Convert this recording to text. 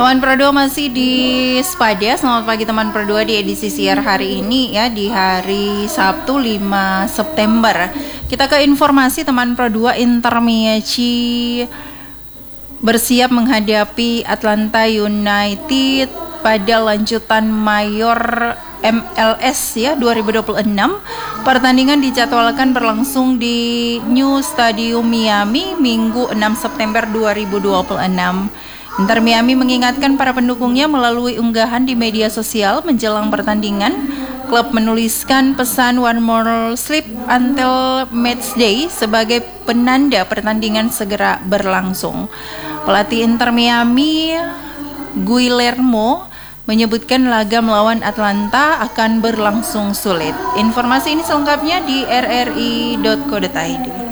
Teman Pro 2 masih di Spada. Selamat pagi teman Pro 2 di edisi siar hari ini ya, di hari Sabtu 5 September. Kita ke informasi teman Pro 2. Inter Miami bersiap menghadapi Atlanta United pada lanjutan Mayor MLS ya 2026. Pertandingan dijadwalkan berlangsung di New Stadium Miami Minggu 6 September 2026. Inter Miami mengingatkan para pendukungnya melalui unggahan di media sosial menjelang pertandingan. Klub menuliskan pesan "One more sleep until match day" sebagai penanda pertandingan segera berlangsung. Pelatih Inter Miami, Guillermo, menyebutkan laga melawan Atlanta akan berlangsung sulit. Informasi ini selengkapnya di rri.co.id.